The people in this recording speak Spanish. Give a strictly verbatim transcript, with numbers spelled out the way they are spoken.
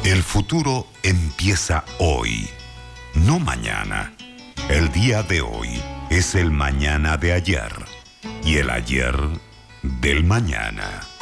El futuro empieza hoy, no mañana. El día de hoy es el mañana de ayer y el ayer del mañana.